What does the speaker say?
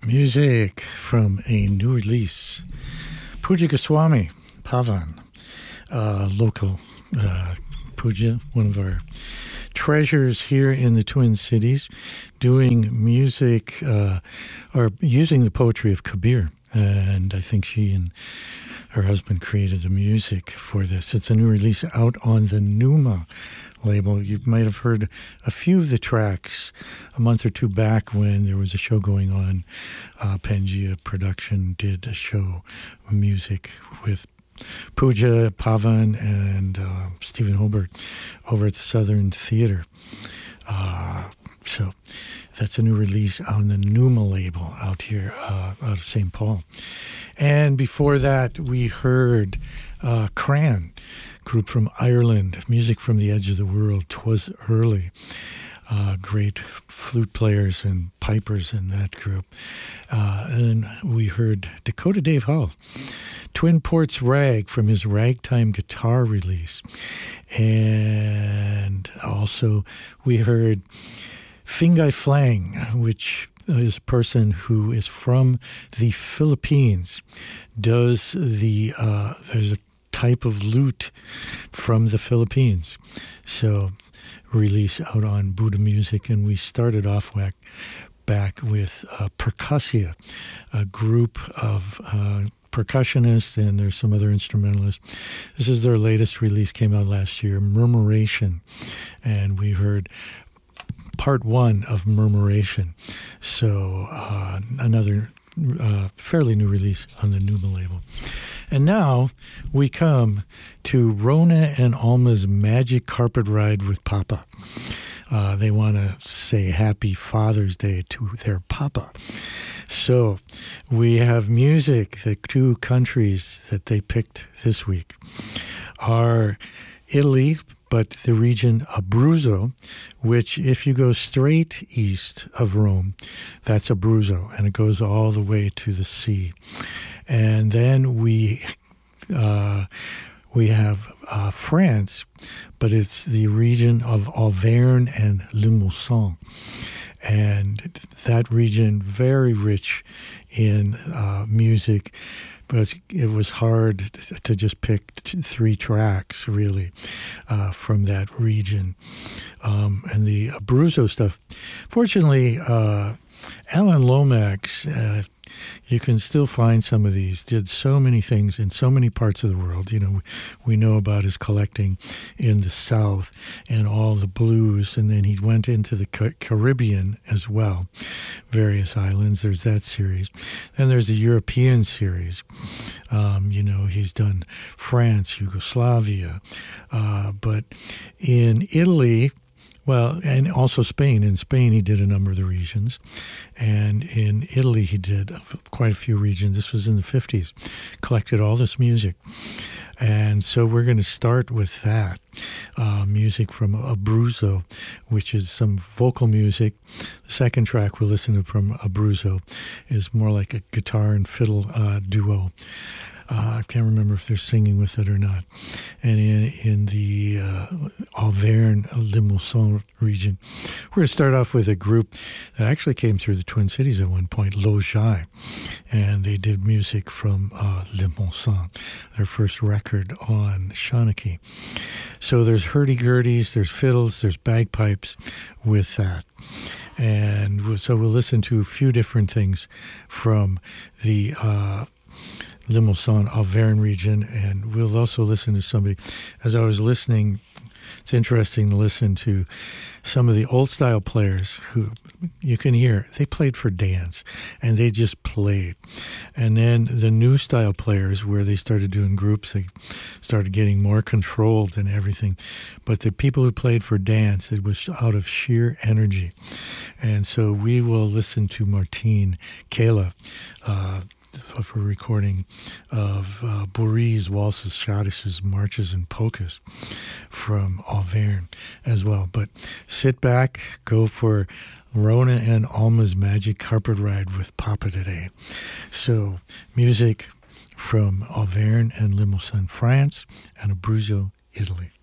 Music from a new release. Pooja Goswami, Pavan, local Pooja, one of our treasures here in the Twin Cities, doing music or using the poetry of Kabir. And I think she and her husband created the music for this. It's a new release out on the Numa label. You might have heard a few of the tracks a month or two back when there was a show going on. Pangea Production did a show, music with Pooja, Pavan, and Stephen Hobart over at the Southern Theater. So that's a new release on the Numa label out here out of St. Paul. And before that, we heard Cran, group from Ireland, music from the edge of the world. 'Twas early. Great flute players and pipers in that group. And we heard Dakota Dave Hull, Twin Ports Rag from his Ragtime Guitar release. And also we heard Fingai Flang, which is a person who is from the Philippines, does the, there's a type of lute from the Philippines. So release out on Buddha Music, and we started off back with Percussia, a group of percussionists, and there's some other instrumentalists. This is their latest release, came out last year, Murmuration, and we heard part one of Murmuration. So another fairly new release on the Numa label. And now we come to Rona and Alma's Magic Carpet Ride with Papa. They want to say Happy Father's Day to their Papa. So we have music. The two countries that they picked this week are Italy, but the region Abruzzo, which if you go straight east of Rome, that's Abruzzo, and it goes all the way to the sea. And then we have France, but it's the region of Auvergne and Limousin. And that region, very rich in music, but it was hard to just pick three tracks, really, from that region. And the Abruzzo stuff, fortunately, Alan Lomax, you can still find some of these, did so many things in so many parts of the world. You know, we know about his collecting in the South and all the blues, and then he went into the Caribbean as well, various islands. There's that series. Then there's the European series. You know, he's done France, Yugoslavia, but in Italy, well, and also Spain. In Spain, he did a number of the regions. And in Italy, he did quite a few regions. This was in the 50s. Collected all this music. And so we're going to start with that. Music from Abruzzo, which is some vocal music. The second track we'll listen to from Abruzzo is more like a guitar and fiddle duo. I can't remember if they're singing with it or not. And in the Auvergne-Limousin region, we're going to start off with a group that actually came through the Twin Cities at one point, Lojai. And they did music from Limousin, their first record on Shawnee. So there's hurdy-gurdies, there's fiddles, there's bagpipes with that. And so we'll listen to a few different things from the Limousin, Auvergne region, and we'll also listen to somebody. As I was listening, it's interesting to listen to some of the old-style players who you can hear, they played for dance, and they just played. And then the new-style players, where they started doing groups, they started getting more controlled and everything. But the people who played for dance, it was out of sheer energy. And so we will listen to Martine Kayla, for a recording of Boris, waltzes, schottisches, marches, and polkas from Auvergne as well. But sit back, go for Rona and Alma's Magic Carpet Ride with Papa today. So music from Auvergne and Limousin, France, and Abruzzo, Italy.